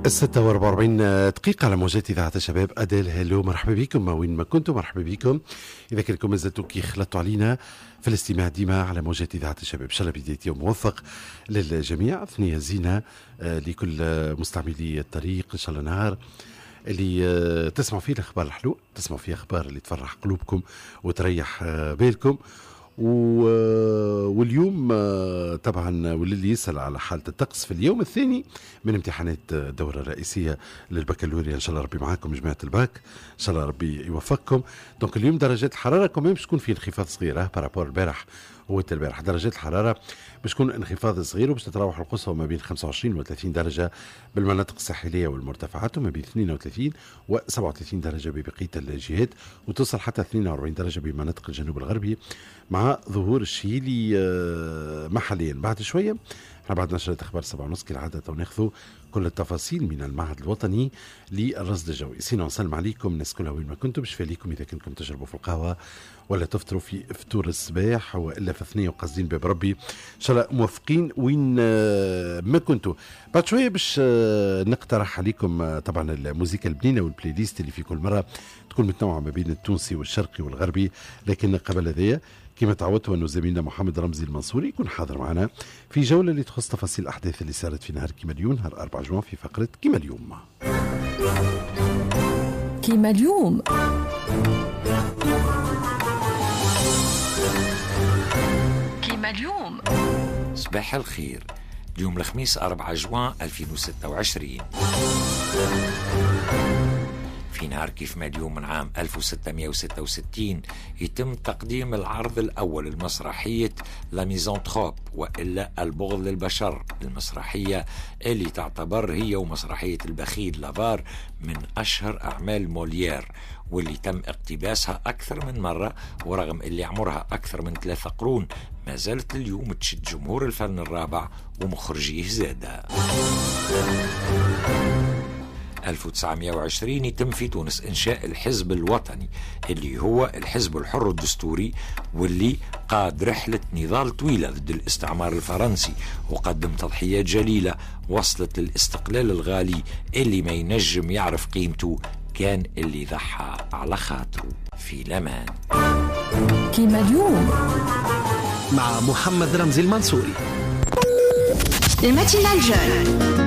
46 دقيقة على موجات إذاعة الشباب. أديل هلو، مرحبا بكم وين ما كنتم، مرحبا بكم. إذا كنتم مازلتوا كي خلطوا علينا في الاستماع ديما على موجات إذاعة الشباب، إن شاء الله بداية يوم موفق للجميع. ثنية زينة لكل مستعملي الطريق، إن شاء الله نهار اللي تسمعوا فيه الأخبار الحلوة، تسمعوا فيه أخبار اللي تفرح قلوبكم وتريح بالكم. واليوم طبعا واللي يسأل على حالة الطقس في اليوم الثاني من امتحانات الدورة الرئيسية للبكالوريا، إن شاء الله ربي معاكم جماعة الباك، إن شاء الله ربي يوفقكم. دونك اليوم درجات الحرارة كمان باش تكون في انخفاض صغير بارابور البارح. هو البارح درجات الحرارة باش تكون انخفاض صغير، وباش تتراوح القصوى ما بين 25 و 30 درجة بالمناطق الساحلية والمرتفعات، وما بين 32 و 37 درجة ببقية الجهات، وتوصل حتى 42 درجة بمناطق الجنوب الغربي مع ظهور الشيلي محليا. بعد شوية احنا بعد نشرة اخبار 7:30 كالعادة وناخذوا كل التفاصيل من المعهد الوطني للرصد الجوي. سينا نسلم عليكم الناس كلها وين ما كنتم، شفا ليكم اذا كنتم تشربوا في القهوة ولا تفطروا في فطور الصباح والا في ثنية وقاصدين باب ربي، ان شاء الله موفقين وين ما كنتوا. بعد شويه باش نقترح عليكم طبعا الموسيقى البنينه والبلاي ليست اللي في كل مره تكون متنوعه ما بين التونسي والشرقي والغربي، لكن قبل هذايا كما تعودتوا أنه زميلنا محمد رمزي المنصوري يكون حاضر معنا في جولة اللي تخص تفاصيل الأحداث اللي صارت في نهار كيما اليوم، نهار 4 جوان، في فقرة كيما اليوم. كيما اليوم كيما اليوم. صباح الخير. اليوم الخميس 4 جوان 2026. في نهار كيف ما اليوم من عام 1666 يتم تقديم العرض الأول المسرحية لا ميزانتروب وإلا البغض للبشر، المسرحية اللي تعتبر هي ومسرحية البخيل لافار من أشهر أعمال موليير، واللي تم اقتباسها أكثر من مرة، ورغم اللي عمرها أكثر من 3 قرون ما زالت اليوم تشد جمهور الفن الرابع ومخرجيه زادة. 1920 يتم في تونس إنشاء الحزب الوطني اللي هو الحزب الحر الدستوري، واللي قاد رحلة نضال طويلة ضد الاستعمار الفرنسي، وقدم تضحيات جليلة وصلت للاستقلال الغالي اللي ما ينجم يعرف قيمته كان اللي ضحى على خاطره. في الأمان. كيما اليوم مع محمد رمزي المنصوري. الماتينال جون